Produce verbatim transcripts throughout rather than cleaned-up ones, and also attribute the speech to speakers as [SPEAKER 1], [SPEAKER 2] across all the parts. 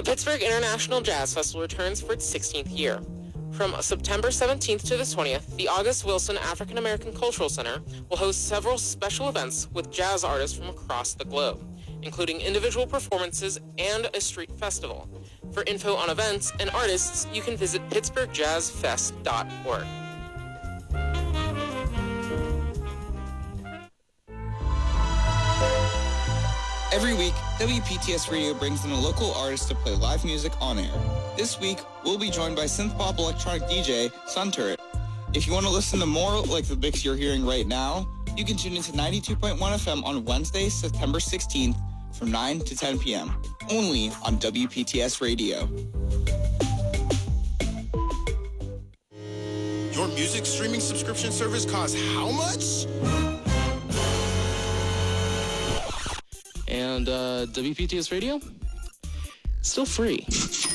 [SPEAKER 1] Pittsburgh International Jazz Festival returns for its sixteenth year. From September seventeenth to the twentieth, the August Wilson African American Cultural Center will host several special events with jazz artists from across the globe, including individual performances and a street festival. For info on events and artists, you can visit pittsburgh jazz fest dot org.
[SPEAKER 2] Every week, W P T S Radio brings in a local artist to play live music on air. This week, we'll be joined by synth-pop electronic D J, Sun Turret. If you want to listen to more like the mix you're hearing right now, you can tune into ninety-two point one F M on Wednesday, September sixteenth from nine to ten p.m. only on W P T S Radio.
[SPEAKER 3] Your music streaming subscription service costs how much?
[SPEAKER 1] And uh, W P T S Radio? Still free.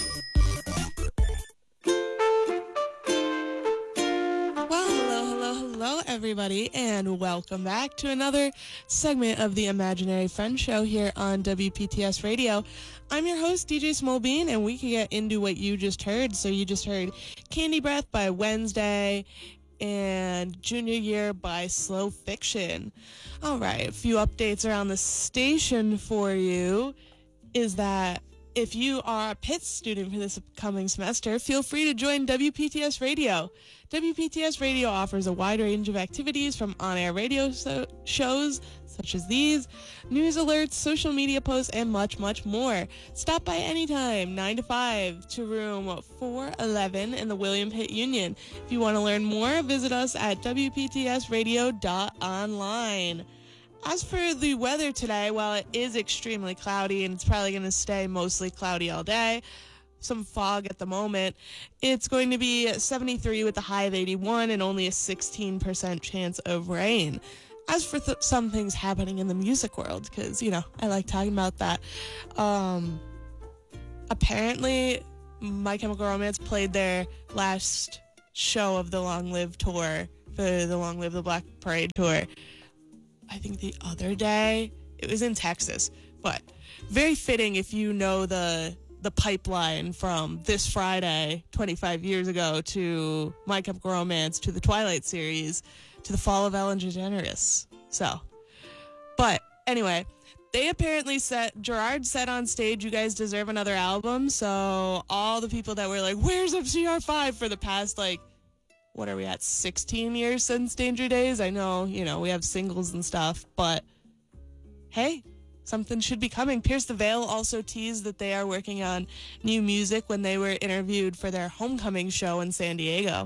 [SPEAKER 4] Well, hello, hello, hello, everybody, and welcome back to another segment of the Imaginary Friend Show here on W P T S Radio. I'm your host, D J Smallbean, and we can get into what you just heard. So you just heard Candy Breath by Wednesday and Junior Year by Slow Fiction. All right, a few updates around the station for you is that if you are a Pitt student for this upcoming semester, feel free to join W P T S Radio. W P T S Radio offers a wide range of activities from on-air radio so- shows such as these, news alerts, social media posts, and much, much more. Stop by anytime, nine to five, to room four eleven in the William Pitt Union. If you want to learn more, visit us at w p t s radio dot online. As for the weather today, while it is extremely cloudy and it's probably going to stay mostly cloudy all day, some fog at the moment, it's going to be seventy-three with a high of eighty-one and only a sixteen percent chance of rain. As for th- some things happening in the music world, because, you know, I like talking about that, um, apparently My Chemical Romance played their last show of the Long Live tour, for the Long Live the Black Parade tour, I think the other day. It was in Texas, but very fitting if you know the the pipeline from this Friday twenty-five years ago to My Chemical Romance to the Twilight series to the fall of Ellen DeGeneres. So, but anyway, they apparently said, Gerard said on stage, you guys deserve another album. So all the people that were like, where's M C R five for the past, like, what are we at, sixteen years since Danger Days? I know, you know, we have singles and stuff, but hey, something should be coming. Pierce the Veil also teased that they are working on new music when they were interviewed for their homecoming show in San Diego.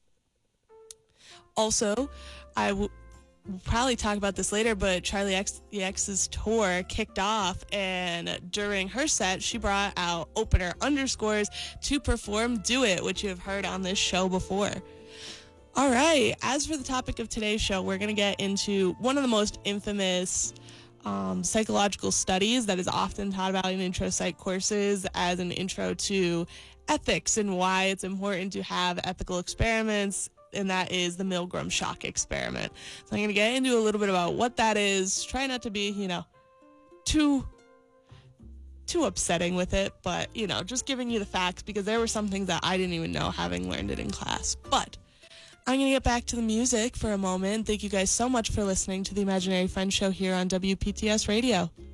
[SPEAKER 4] Also, I will probably talk about this later, but Charlie X the X's tour kicked off, and during her set, she brought out opener Underscores to perform Do It, which you have heard on this show before. All right, as for the topic of today's show, we're going to get into one of the most infamous um, psychological studies that is often taught about in intro psych courses as an intro to ethics and why it's important to have ethical experiments, and that is the Milgram shock experiment. So I'm going to get into a little bit about what that is. Try not to be, you know, too too upsetting with it, but, you know, just giving you the facts, because there were some things that I didn't even know having learned it in class. But I'm going to get back to the music for a moment. Thank you guys so much for listening to the Imaginary Friend Show here on W P T S Radio.